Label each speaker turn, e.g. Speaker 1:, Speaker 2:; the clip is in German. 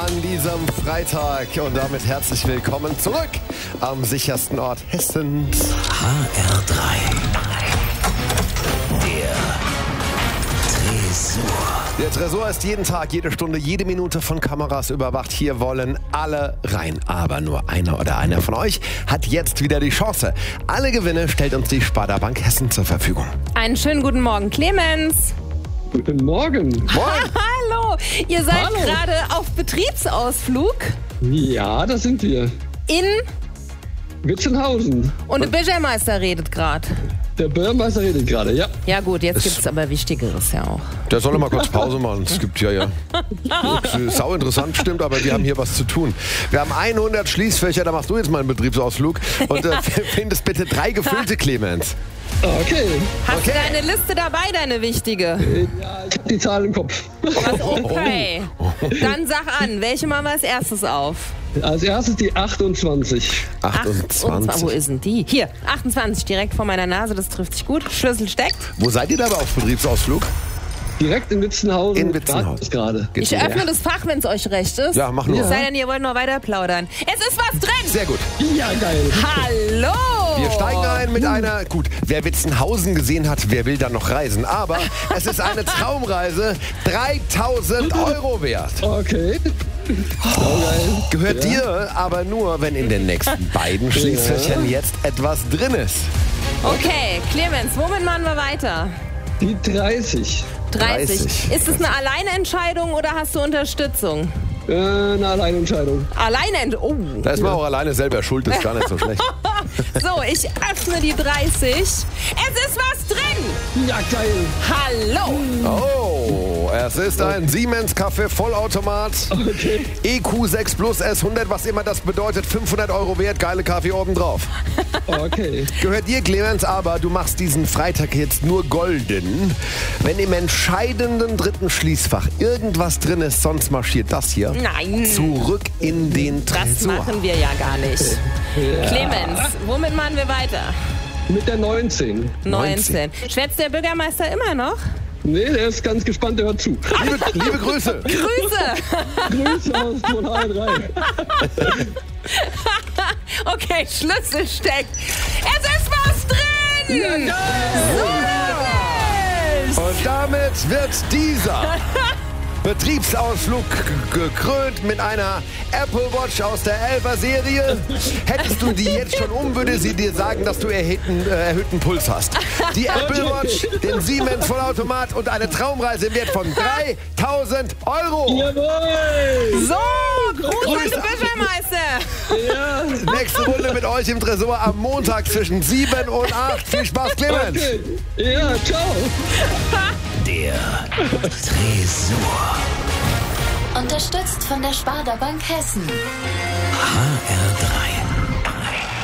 Speaker 1: an diesem Freitag und damit herzlich willkommen zurück am sichersten Ort Hessens.
Speaker 2: HR3. Der Tresor.
Speaker 1: Der Tresor ist jeden Tag, jede Stunde, jede Minute von Kameras überwacht. Hier wollen alle rein. Aber nur einer oder einer von euch hat jetzt wieder die Chance. Alle Gewinne stellt uns die Sparda Bank Hessen zur Verfügung.
Speaker 3: Einen schönen guten Morgen, Clemens.
Speaker 4: Guten Morgen.
Speaker 1: Moin.
Speaker 3: Hallo, ihr seid gerade auf Betriebsausflug
Speaker 4: Ja, das sind wir.
Speaker 3: in
Speaker 4: Witzenhausen.
Speaker 3: und der Bürgermeister redet gerade.
Speaker 4: Der Bürgermeister redet gerade, ja.
Speaker 3: Ja gut, jetzt gibt's aber Wichtigeres ja auch.
Speaker 1: Der soll mal kurz Pause machen. Es gibt ja. Sau interessant, stimmt, aber wir haben hier was zu tun. Wir haben 100 Schließfächer, da machst du jetzt mal einen Betriebsausflug und findest bitte 3 gefüllte, Clemens.
Speaker 4: Okay.
Speaker 3: Hast du deine Liste dabei, deine wichtige?
Speaker 4: Ja, ich habe die Zahl im Kopf.
Speaker 3: Was, okay. Dann sag an, welche machen wir als erstes auf?
Speaker 4: Als erstes die 28.
Speaker 1: 28.
Speaker 3: Wo ist denn die? Hier, 28, direkt vor meiner Nase, das trifft sich gut. Schlüssel steckt.
Speaker 1: Wo seid ihr da auf Betriebsausflug?
Speaker 4: Direkt in Witzenhausen.
Speaker 1: In Witzenhausen.
Speaker 4: Ist gerade.
Speaker 3: Ich öffne das Fach, wenn es euch recht ist.
Speaker 1: Ja, mach nur.
Speaker 3: Es sei denn, ihr wollt noch weiter plaudern. Es ist was drin!
Speaker 1: Sehr gut.
Speaker 4: Ja, geil.
Speaker 3: Hallo!
Speaker 1: Wir steigen ein mit einer, gut, wer Witzenhausen gesehen hat, wer will dann noch reisen? Aber es ist eine Traumreise, 3.000 € wert.
Speaker 4: Okay. Geil.
Speaker 1: Gehört dir aber nur, wenn in den nächsten beiden Schließfächern jetzt etwas drin ist.
Speaker 3: Okay, Clemens, womit machen wir weiter?
Speaker 4: Die 30.
Speaker 1: 30.
Speaker 3: Ist es eine Alleinentscheidung oder hast du Unterstützung?
Speaker 4: Eine Alleinentscheidung.
Speaker 3: Oh.
Speaker 1: Da ist man auch alleine selber schuld, ist gar nicht so schlecht.
Speaker 3: So, ich öffne die 30. Es ist was drin!
Speaker 4: Ja, geil.
Speaker 3: Hallo!
Speaker 1: Oh, es ist ein Siemens Kaffee Vollautomat.
Speaker 4: Okay.
Speaker 1: EQ6 Plus S100, was immer das bedeutet, 500 € wert, geile Kaffee obendrauf.
Speaker 4: Okay.
Speaker 1: Gehört dir, Clemens, aber du machst diesen Freitag jetzt nur golden. Wenn im entscheidenden dritten Schließfach irgendwas drin ist, sonst marschiert das hier
Speaker 3: Nein!
Speaker 1: zurück in den
Speaker 3: Das
Speaker 1: Tresor.
Speaker 3: machen wir ja gar nicht.
Speaker 4: Ja.
Speaker 3: Clemens, womit machen wir weiter?
Speaker 4: Mit der 19.
Speaker 3: 19. Schwätzt der Bürgermeister immer noch?
Speaker 4: Nee, der ist ganz gespannt, der hört zu.
Speaker 1: Liebe Grüße.
Speaker 3: Grüße!
Speaker 4: Grüße aus von HR3.
Speaker 3: Okay, Schlüssel steckt. Es ist was drin!
Speaker 4: Ja, geil.
Speaker 3: So
Speaker 1: Und damit wird dieser Betriebsausflug gekrönt mit einer Apple Watch aus der 11er Serie. Hättest du die jetzt schon würde sie dir sagen, dass du erhöhten Puls hast. Die Apple Watch, den Siemens Vollautomat und eine Traumreise im Wert von 3.000 €.
Speaker 4: Jawohl.
Speaker 3: So, Gruß an den Bürgermeister.
Speaker 4: Ja.
Speaker 1: Nächste Runde mit euch im Tresor am Montag zwischen 7 und 8. Viel Spaß, Clemens.
Speaker 4: Okay. Ja, ciao.
Speaker 2: Der Tresor.
Speaker 5: Unterstützt von der Sparda Bank Hessen.
Speaker 2: HR3.